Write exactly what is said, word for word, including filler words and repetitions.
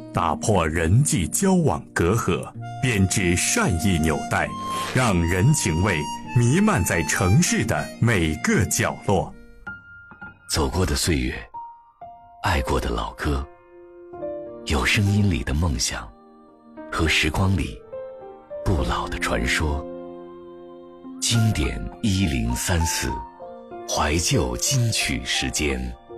打破人际交往隔阂，编织善意纽带，让人情味弥漫在城市的每个角落。 走过的岁月，爱过的老歌，有声音里的梦想，和时光里不老的传说。经典一零三四，怀旧金曲时间。